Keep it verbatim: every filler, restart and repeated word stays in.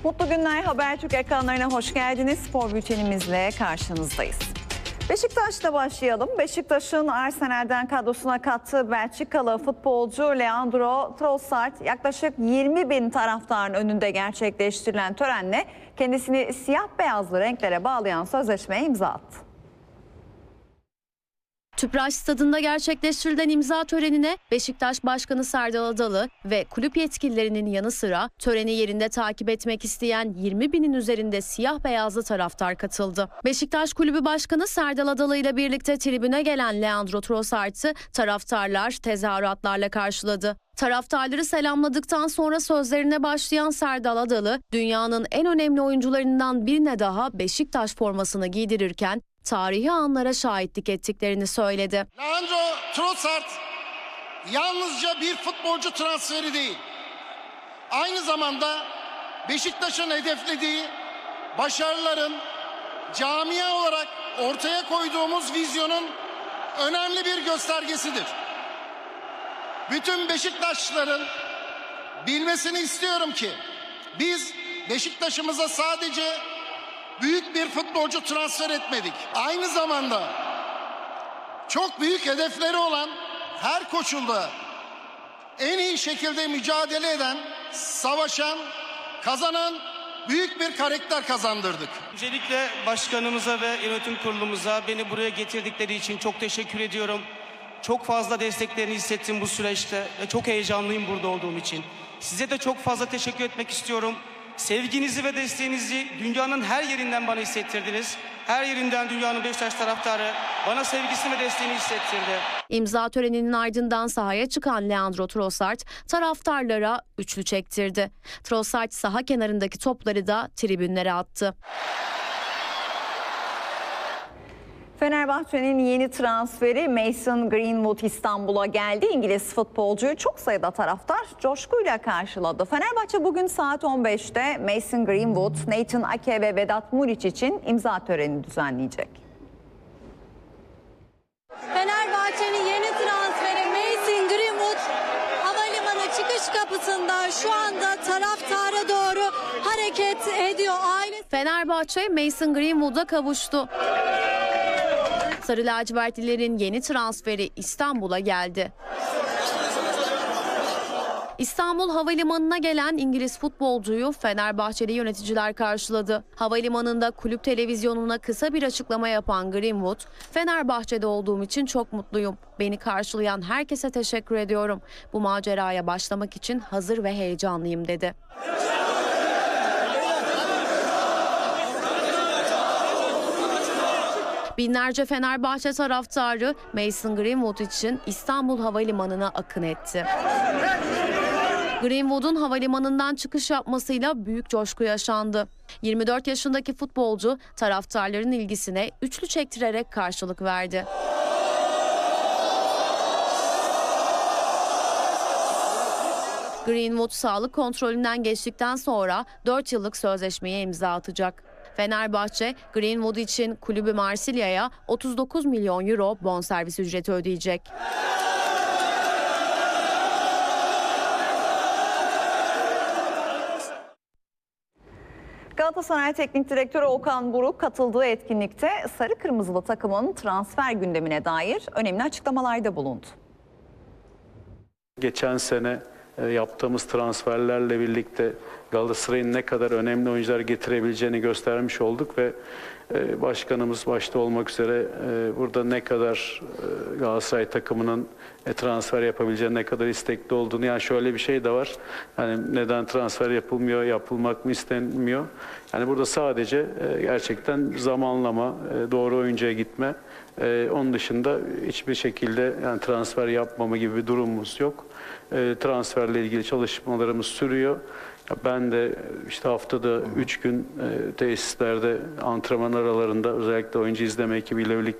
Mutlu günler, Habertürk ekranlarına hoş geldiniz. Spor bültenimizle karşınızdayız. Beşiktaş'ta başlayalım. Beşiktaş'ın Arsenal'den kadrosuna kattığı Belçikalı futbolcu Leandro Trossard yaklaşık yirmi bin taraftarın önünde gerçekleştirilen törenle kendisini siyah beyazlı renklere bağlayan sözleşmeye imza attı. Tüpraş Stadı'nda gerçekleştirilen imza törenine Beşiktaş Başkanı Serdal Adalı ve kulüp yetkililerinin yanı sıra töreni yerinde takip etmek isteyen yirmi binin üzerinde siyah beyazlı taraftar katıldı. Beşiktaş Kulübü Başkanı Serdal Adalı ile birlikte tribüne gelen Leandro Trossard'ı taraftarlar tezahüratlarla karşıladı. Taraftarları selamladıktan sonra sözlerine başlayan Serdal Adalı, dünyanın en önemli oyuncularından birine daha Beşiktaş formasını giydirirken tarihi anlara şahitlik ettiklerini söyledi. Leandro Trossard yalnızca bir futbolcu transferi değil, aynı zamanda Beşiktaş'ın hedeflediği başarıların camia olarak ortaya koyduğumuz vizyonun önemli bir göstergesidir. Bütün Beşiktaşlıların bilmesini istiyorum ki biz Beşiktaş'ımıza sadece büyük bir futbolcu transfer etmedik. Aynı zamanda çok büyük hedefleri olan, her koşulda en iyi şekilde mücadele eden, savaşan, kazanan büyük bir karakter kazandırdık. Öncelikle başkanımıza ve yönetim kurulumuza beni buraya getirdikleri için çok teşekkür ediyorum. Çok fazla desteklerini hissettim bu süreçte ve çok heyecanlıyım burada olduğum için. Size de çok fazla teşekkür etmek istiyorum. Sevginizi ve desteğinizi dünyanın her yerinden bana hissettirdiniz. Her yerinden dünyanın Beşiktaş taraftarı bana sevgisini ve desteğini hissettirdi. İmza töreninin ardından sahaya çıkan Leandro Trossard taraftarlara üçlü çektirdi. Trossard saha kenarındaki topları da tribünlere attı. Fenerbahçe'nin yeni transferi Mason Greenwood İstanbul'a geldi. İngiliz futbolcuyu çok sayıda taraftar coşkuyla karşıladı. Fenerbahçe bugün saat on beşte Mason Greenwood, Nathan Ake ve Vedat Muriç için imza töreni düzenleyecek. Fenerbahçe'nin yeni transferi Mason Greenwood havalimanı çıkış kapısında şu anda taraftara doğru hareket ediyor. Aile... Fenerbahçe Mason Greenwood'a kavuştu. Sarı lacivertlilerin yeni transferi İstanbul'a geldi. İstanbul Havalimanı'na gelen İngiliz futbolcuyu Fenerbahçeli yöneticiler karşıladı. Havalimanında kulüp televizyonuna kısa bir açıklama yapan Greenwood, "Fenerbahçe'de olduğum için çok mutluyum. Beni karşılayan herkese teşekkür ediyorum. Bu maceraya başlamak için hazır ve heyecanlıyım," dedi. Binlerce Fenerbahçe taraftarı Mason Greenwood için İstanbul Havalimanı'na akın etti. Greenwood'un havalimanından çıkış yapmasıyla büyük coşku yaşandı. yirmi dört yaşındaki futbolcu taraftarların ilgisine üçlü çektirerek karşılık verdi. Greenwood sağlık kontrolünden geçtikten sonra dört yıllık sözleşmeye imza atacak. Fenerbahçe, Greenwood için kulübü Marsilya'ya otuz dokuz milyon euro bonservis ücreti ödeyecek. Galatasaray Teknik Direktörü Okan Buruk katıldığı etkinlikte sarı kırmızılı takımın transfer gündemine dair önemli açıklamalarda bulundu. Geçen sene yaptığımız transferlerle birlikte Galatasaray'ın ne kadar önemli oyuncular getirebileceğini göstermiş olduk ve başkanımız başta olmak üzere burada ne kadar Galatasaray takımının transfer yapabileceğine ne kadar istekli olduğunu, yani şöyle bir şey de var. Yani neden transfer yapılmıyor, yapılmak mı istenmiyor? Yani burada sadece gerçekten zamanlama, doğru oyuncuya gitme. Onun dışında hiçbir şekilde yani transfer yapmama gibi bir durumumuz yok. Transferle ilgili çalışmalarımız sürüyor. Ben de işte haftada üç gün tesislerde antrenman aralarında özellikle oyuncu izleme ekibiyle birlikte